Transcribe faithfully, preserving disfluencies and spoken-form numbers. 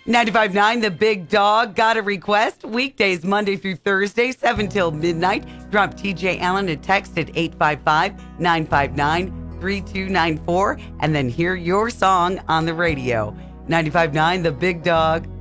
ninety-five point nine The Big Dog. Got a request? Weekdays, Monday through Thursday, seven till midnight. Drop T J Allen a text at eight five five, nine five nine, three two nine four and then hear your song on the radio. ninety-five point nine The Big Dog.